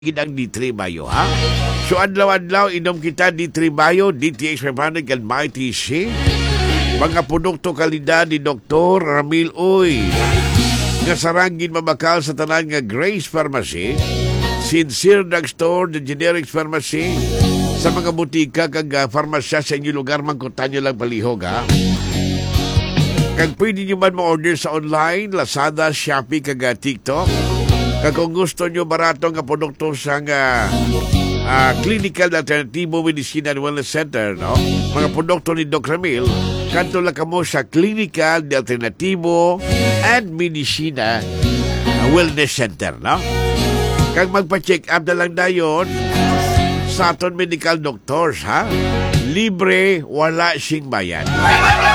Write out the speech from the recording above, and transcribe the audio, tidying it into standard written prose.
ang D3 Bayo, ha? So, adlaw-adlaw, inom kita D3 Bayo, DTH 500 kan Mighty C. Mga produkto kalidad ni Dr. Ramil Uy. Nga sarangin mabakal sa tanan nga Grace Pharmacy, Sincere Drugstore, The Generics Pharmacy, sa mga butika kag farmasya sa inyong lugar, mangkutan nyo lang palihog, ha? Kag pwede nyo man ma-order sa online, Lazada, Shopee, kag TikTok. Kag kung gusto nyo barato nga produkto sa nga Clinical Alternativo Medicine and Wellness Center, no? Mga produkto ni Dr. Ramil, kanto lang kamo sa Clinical Alternativo and Medicina Wellness Center, no? Kag magpa-check up na lang dayon sa aton medical doctors, ha? Libre, wala sing bayan.